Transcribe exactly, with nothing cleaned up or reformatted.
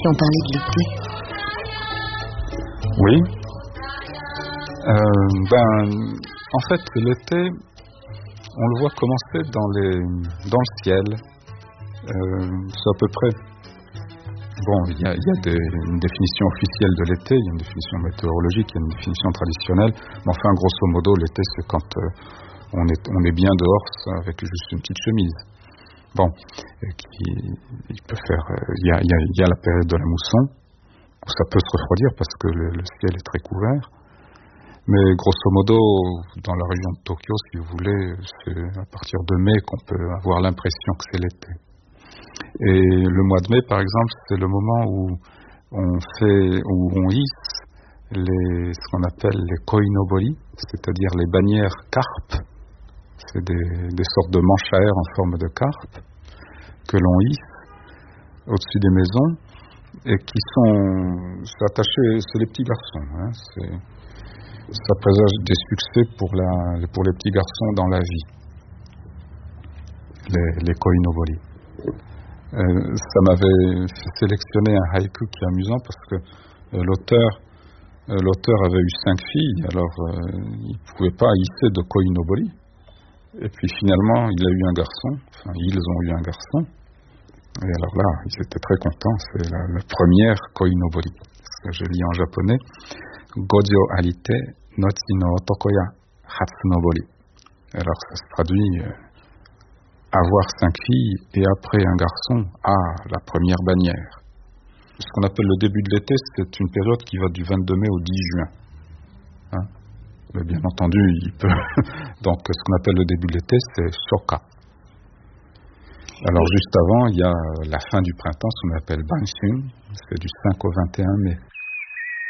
qui ont parlé de l'été. Oui. Euh, ben, en fait, l'été, on le voit commencer dans, les, dans le ciel. Euh, c'est à peu près... Bon, il y a, y a des, une définition officielle de l'été, il y a une définition météorologique, il y a une définition traditionnelle. Mais enfin, grosso modo, l'été, c'est quand euh, on, est, on est bien dehors avec juste une petite chemise. Bon, et qui, il peut faire... Il y a, y a, y a la période de la mousson, où ça peut se refroidir parce que le, le ciel est très couvert. Mais grosso modo, dans la région de Tokyo, si vous voulez, c'est à partir de mai qu'on peut avoir l'impression que c'est l'été. Et le mois de mai, par exemple, c'est le moment où on fait, où on hisse les, ce qu'on appelle les koinobori, c'est-à-dire les bannières carpes. C'est des, des sortes de manches à air en forme de carpe que l'on hisse au-dessus des maisons et qui sont c'est attaché, c'est les petits garçons. Hein, c'est, ça présage des succès pour, la, pour les petits garçons dans la vie. Les, les koinobori. Euh, ça m'avait fait sélectionner un haïku qui est amusant parce que euh, l'auteur, euh, l'auteur avait eu cinq filles, alors euh, il ne pouvait pas hisser de koinobori. Et puis finalement, il a eu un garçon, enfin ils ont eu un garçon. Et alors là, ils étaient très contents, c'est la, la première koinobori. Je lis en japonais, Gojo arite nochi no otokoya hatsunobori. Alors ça se traduit... Euh, avoir cinq filles et après un garçon, ah, la première bannière. Ce qu'on appelle le début de l'été, c'est une période qui va du vingt-deux mai au dix juin. Hein? Mais bien entendu, il peut... Donc, ce qu'on appelle le début de l'été, c'est Shoka. Alors, juste avant, il y a la fin du printemps, ce qu'on appelle Banshun, c'est du cinq au vingt et un mai.